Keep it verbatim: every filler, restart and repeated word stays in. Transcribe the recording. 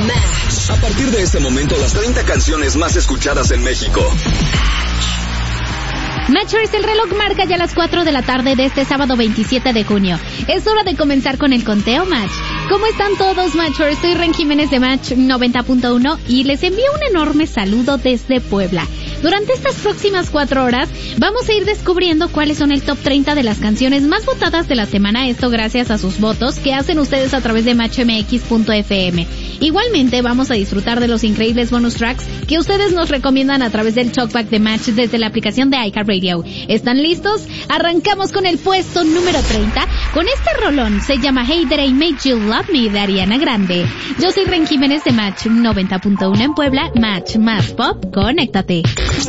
Match. A partir de este momento, las treinta canciones más escuchadas en México. Matchers, el reloj marca ya las cuatro de la tarde de este sábado veintisiete de junio. Es hora de comenzar con el conteo Match. ¿Cómo están todos, Matchers? Soy Ren Jiménez de Match noventa punto uno y les envío un enorme saludo desde Puebla. Durante estas próximas cuatro horas vamos a ir descubriendo cuáles son el top treinta de las canciones más votadas de la semana, esto gracias a sus votos que hacen ustedes a través de match m x punto f m. Igualmente vamos a disfrutar de los increíbles bonus tracks que ustedes nos recomiendan a través del Talkback de Match desde la aplicación de iHeartRadio. ¿Están listos? Arrancamos con el puesto número treinta, con este rolón, se llama Hey That I Made You Love Me de Ariana Grande. Yo soy Ren Jiménez de Match noventa punto uno en Puebla, Match más pop, conéctate.